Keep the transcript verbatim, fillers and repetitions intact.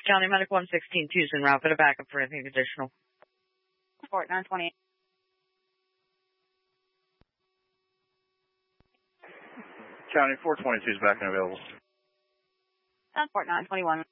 County Medic one sixteen two's en route, but a backup for anything additional. Fort nine twenty-eight. County four twenty-two is back and available. Fort nine twenty-one.